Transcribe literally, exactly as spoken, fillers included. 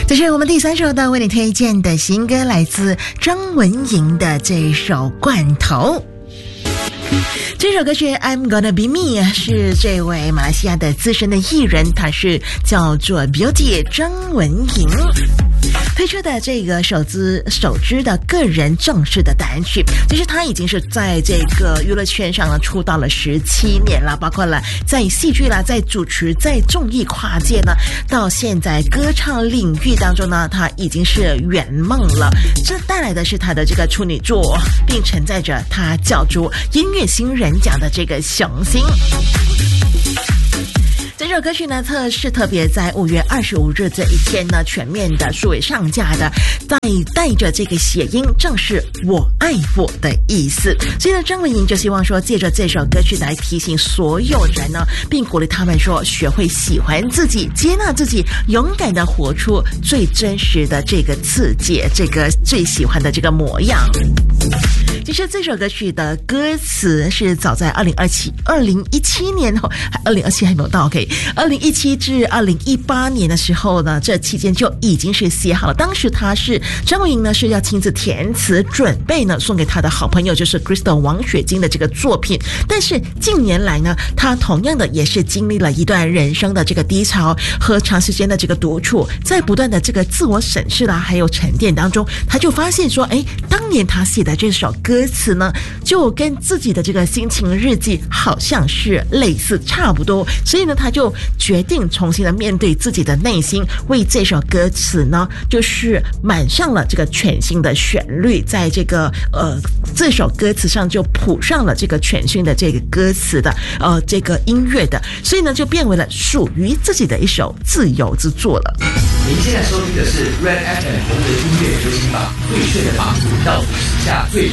这是我们第三首的为你推荐的新歌，来自张文莹的这首《罐头》。这首歌曲 I'm Gonna Be Me 是这位马来西亚的资深的艺人，他是叫做 Beauty 张文莹推出的这个首支首支的个人正式的单曲。其实他已经是在这个娱乐圈上呢出道了十七年了，包括了在戏剧啦，在主持，在综艺跨界呢，到现在歌唱领域当中呢，他已经是圆梦了。这带来的是他的这个处女作，并承载着他角逐音乐新人奖的这个雄心。这首歌曲呢，特是特别在五月二十五日这一天呢，全面的数位上架的，带带着这个谐音，正是我爱我的意思。所以呢，张文莹就希望说，借着这首歌曲来提醒所有人呢，并鼓励他们说，学会喜欢自己，接纳自己，勇敢的活出最真实的这个自己，这个最喜欢的这个模样。其实这首歌曲的歌词是早在二零二七、二零一七年哦，二零二七还没有到 ，OK， 二零一七至二零一八年的时候呢，这期间就已经是写好了。当时他是张文莹呢是要亲自填词，准备呢送给他的好朋友就是 Crystal 王雪晶的这个作品。但是近年来呢，他同样的也是经历了一段人生的这个低潮和长时间的这个独处，在不断的这个自我审视啦，还有沉淀当中，他就发现说，哎，当年他写的这首歌。歌词呢，就跟自己的这个心情日记好像是类似差不多，所以呢，他就决定重新的面对自己的内心，为这首歌词呢，就是满上了这个全新的旋律，在这个呃这首歌词上就谱上了这个全新的这个歌词的呃这个音乐的，所以呢，就变为了属于自己的一首自由之作了。 您现在收听的是 Red F M 红人音乐流行榜，最炫的榜，到底时下最